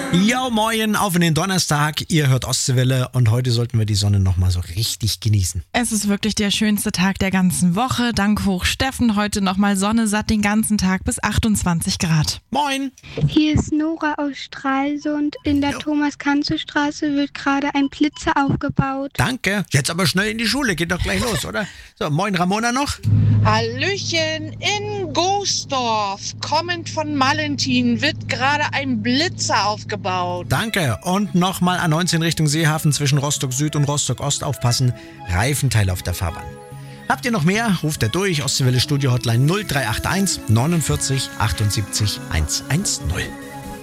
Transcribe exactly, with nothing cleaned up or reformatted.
Ja, moin, auf in den Donnerstag. Ihr hört Ostseewelle und heute sollten wir die Sonne nochmal so richtig genießen. Es ist wirklich der schönste Tag der ganzen Woche. Dank Hoch Steffen heute nochmal Sonne satt den ganzen Tag bis achtundzwanzig Grad. Moin. Hier ist Nora aus Stralsund. In der Thomas-Kanzel-Straße wird gerade ein Blitzer aufgebaut. Danke. Jetzt aber schnell in die Schule, geht doch gleich los, oder? So, moin Ramona noch. Hallöchen, in Goosdorf, kommend von Malentin, wird gerade ein Blitzer aufgebaut. Danke. Und nochmal A neunzehn Richtung Seehafen zwischen Rostock Süd und Rostock Ost aufpassen. Reifenteil auf der Fahrbahn. Habt ihr noch mehr? Ruft er durch. Ostseewelle Studio Hotline null drei acht eins neunundvierzig achtundsiebzig hundertzehn.